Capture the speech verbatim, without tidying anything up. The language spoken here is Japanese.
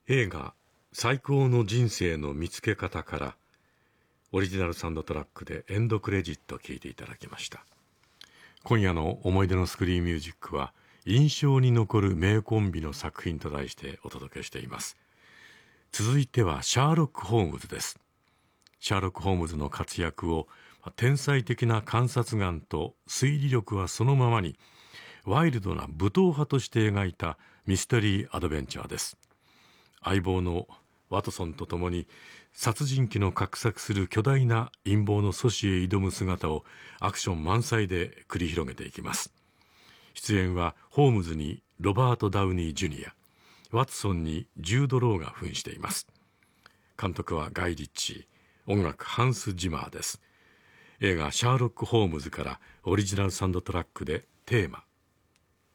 映画最高の人生の見つけ方からオリジナルサウンドトラックでエンドクレジットを聴いていただきました。今夜の思い出のスクリーンミュージックは印象に残る名コンビの作品と題してお届けしています。続いてはシャーロック・ホームズです。シャーロック・ホームズの活躍を天才的な観察眼と推理力はそのままにワイルドな武闘派として描いたミステリーアドベンチャーです。相棒のワトソンと共に殺人鬼の画策する巨大な陰謀の阻止へ挑む姿をアクション満載で繰り広げていきます。出演はホームズにロバート・ダウニー・ジュニア、ワトソンにジュード・ローが扮しています。監督はガイ・リッチー、音楽ハンス・ジマーです。映画シャーロック・ホームズからオリジナルサウンドトラックでテーマ。